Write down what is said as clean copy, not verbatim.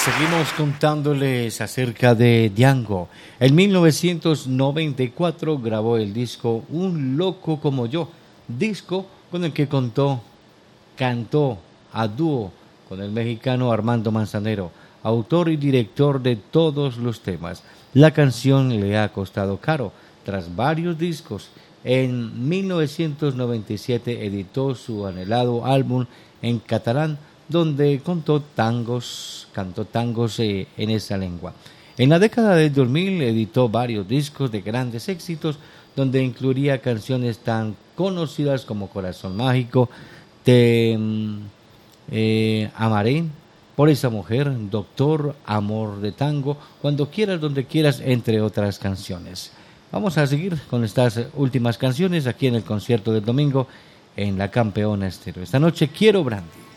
Seguimos contándoles acerca de Django. En 1994 grabó el disco Un Loco Como Yo, disco con el que cantó a dúo con el mexicano Armando Manzanero, autor y director de todos los temas. La canción le ha costado caro. Tras varios discos, en 1997 editó su anhelado álbum en catalán, donde cantó tangos en esa lengua. En la década del 2000 editó varios discos de grandes éxitos, donde incluiría canciones tan conocidas como Corazón Mágico, Te Amaré, Por esa mujer, Doctor, Amor de Tango, Cuando quieras, donde quieras, entre otras canciones. Vamos a seguir con estas últimas canciones aquí en el concierto del domingo en la Campeona Estéreo. Esta noche quiero Brandy.